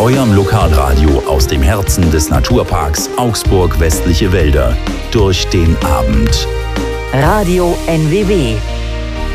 eurem Lokalradio aus dem Herzen des Naturparks Augsburg Westliche Wälder durch den Abend. Radio NWW.